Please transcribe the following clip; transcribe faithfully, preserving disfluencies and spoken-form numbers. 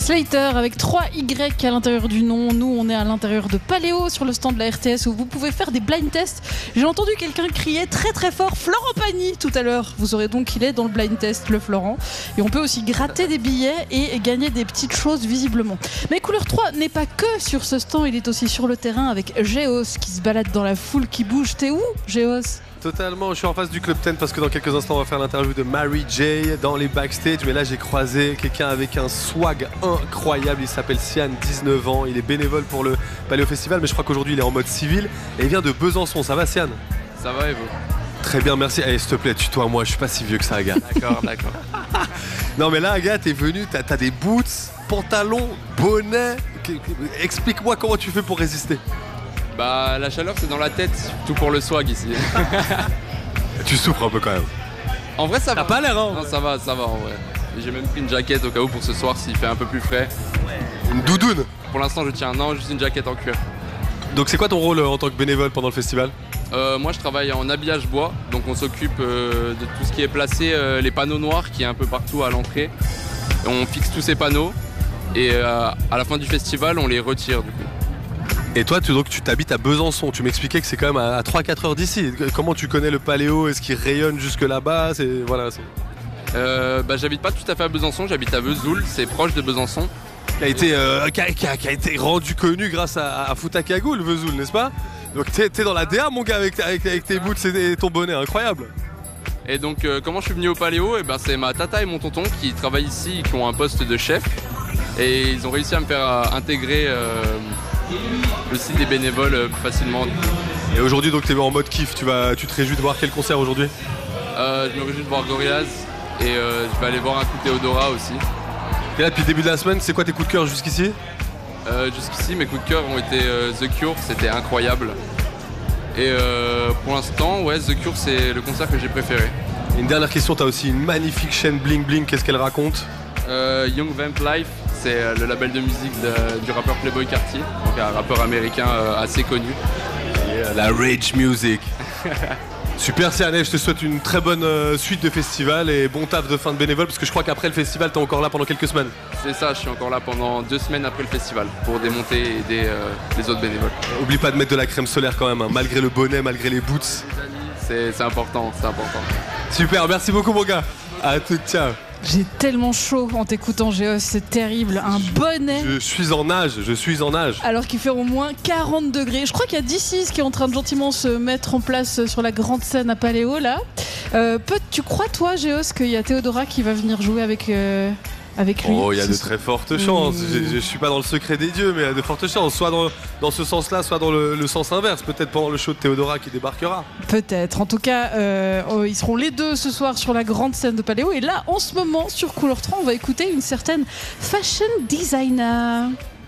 Slater avec trois Y à l'intérieur du nom. Nous, on est à l'intérieur de Paléo sur le stand de la R T S où vous pouvez faire des blind tests. J'ai entendu quelqu'un crier très très fort Florent Pagny tout à l'heure. Vous saurez donc qu'il est dans le blind test, le Florent. Et on peut aussi gratter des billets et gagner des petites choses visiblement. Mais Couleur trois n'est pas que sur ce stand, il est aussi sur le terrain avec Géos qui se balade dans la foule qui bouge. T'es où, Géos ? Totalement, je suis en face du Club dix parce que dans quelques instants on va faire l'interview de Mary J dans les backstage. Mais là j'ai croisé quelqu'un avec un swag incroyable, il s'appelle Sian, dix-neuf ans, il est bénévole pour le Paléo Festival mais je crois qu'aujourd'hui il est en mode civil et il vient de Besançon. Ça va Sian ? Ça va et vous ? Très bien, merci. Allez, s'il te plaît, tutoie-moi, je suis pas si vieux que ça, Aga. D'accord, d'accord. Non mais là Aga, t'es venu, t'as, t'as des boots, pantalons, bonnet. Explique-moi comment tu fais pour résister. Bah la chaleur c'est dans la tête, tout pour le swag ici. Tu souffres un peu quand même. En vrai ça va. T'as pas l'air hein. Non ça va, ça va en vrai. Et j'ai même pris une jaquette au cas où pour ce soir s'il fait un peu plus frais. Une doudoune. Pour l'instant je tiens, non juste une jaquette en cuir. Donc c'est quoi ton rôle en tant que bénévole pendant le festival ? euh, Moi je travaille en habillage bois, donc on s'occupe euh, de tout ce qui est placé, euh, les panneaux noirs qui est un peu partout à l'entrée. Et on fixe tous ces panneaux et euh, à la fin du festival on les retire du coup. Et toi, tu, donc, tu t'habites à Besançon. Tu m'expliquais que c'est quand même à, à trois à quatre heures d'ici. Comment tu connais le Paléo ? Est-ce qu'il rayonne jusque là-bas ? c'est, voilà, c'est... Euh, bah, j'habite pas tout à fait à Besançon, j'habite à Vesoul, c'est proche de Besançon. Qui a été, euh, qui a, qui a, qui a été rendu connu grâce à, à Fouta Cagoule, Vesoul, n'est-ce pas ? Donc t'es, t'es dans la D A, mon gars, avec, avec, avec tes boots et ton bonnet, incroyable. Et donc, euh, comment je suis venu au Paléo ? Et ben, c'est ma tata et mon tonton qui travaillent ici, qui ont un poste de chef. Et ils ont réussi à me faire euh, intégrer... Euh, le site des bénévoles euh, plus facilement. Et aujourd'hui donc t'es en mode kiff, tu, vas, tu te réjouis de voir quel concert aujourd'hui ? euh, Je me réjouis de voir Gorillaz et euh, je vais aller voir un coup de Théodora aussi. Et là depuis le début de la semaine, c'est quoi tes coups de cœur jusqu'ici ? euh, Jusqu'ici mes coups de cœur ont été euh, The Cure, c'était incroyable. Et euh, pour l'instant, ouais, The Cure c'est le concert que j'ai préféré. Et une dernière question, t'as aussi une magnifique chaîne bling bling, qu'est-ce qu'elle raconte ? euh, Young Vamp Life, c'est le label de musique de, du rappeur Playboi Carti, donc un rappeur américain euh, assez connu. Yeah, la Rage Music. Super Sianet, je te souhaite une très bonne euh, suite de festival et bon taf de fin de bénévole parce que je crois qu'après le festival t'es encore là pendant quelques semaines. C'est ça, je suis encore là pendant deux semaines après le festival pour démonter et aider euh, les autres bénévoles. Oublie pas de mettre de la crème solaire quand même, hein, malgré le bonnet, malgré les boots. C'est, c'est important, c'est important. Super, merci beaucoup mon gars. À tout, ciao. J'ai tellement chaud en t'écoutant, Géos, c'est terrible. Un bonnet. Je suis en nage, je suis en nage. Alors qu'il fait au moins quarante degrés. Je crois qu'il y a D six qui est en train de gentiment se mettre en place sur la grande scène à Paléo, là. Euh, peut, tu crois, toi, Géos, qu'il y a Théodora qui va venir jouer avec, euh, avec lui ? Oh, il y a de très fortes chances. Mmh. Je, je suis pas dans le secret des dieux, mais il y a de fortes chances. Soit dans, dans ce sens-là, soit dans le, le sens inverse. Peut-être pendant le show de Théodora qui débarquera. Peut-être. En tout cas, euh, oh, ils seront les deux ce soir sur la grande scène de Paléo. Et là, en ce moment, sur Couleur trois, on va écouter une certaine fashion designer.